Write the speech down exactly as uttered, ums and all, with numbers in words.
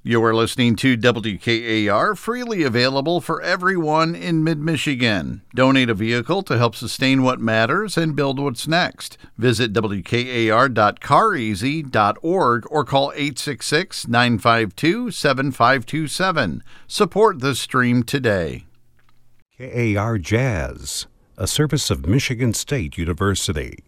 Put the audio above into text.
You are listening to W K A R, freely available for everyone in mid-Michigan. Donate a vehicle to help sustain what matters and build what's next. Visit W K A R dot car easy dot org or call eight six six, nine five two, seven five two seven. Support the stream today. K A R Jazz, a service of Michigan State University.